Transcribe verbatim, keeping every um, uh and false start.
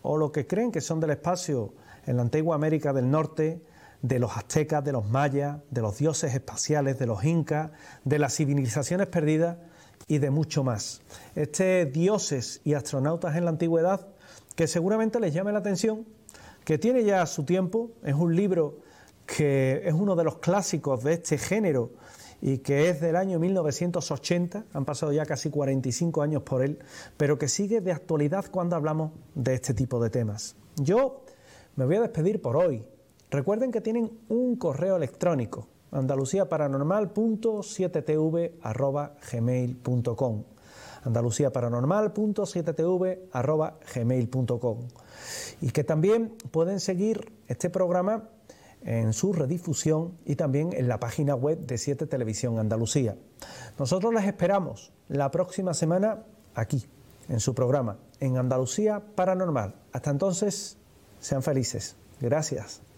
o lo que creen que son del espacio en la antigua América del Norte, de los aztecas, de los mayas, de los dioses espaciales, de los incas, de las civilizaciones perdidas y de mucho más. Este Dioses y astronautas en la antigüedad, que seguramente les llame la atención, que tiene ya su tiempo, es un libro que es uno de los clásicos de este género y que es del año mil novecientos ochenta, han pasado ya casi cuarenta y cinco años por él, pero que sigue de actualidad cuando hablamos de este tipo de temas. Yo me voy a despedir por hoy. Recuerden que tienen un correo electrónico, andalucía paranormal punto siete t v arroba gmail punto com, andalucía paranormal punto siete t v arroba gmail punto com, y que también pueden seguir este programa en su redifusión y también en la página web de siete Televisión Andalucía. Nosotros les esperamos la próxima semana aquí, en su programa, en Andalucía Paranormal. Hasta entonces, sean felices. Gracias.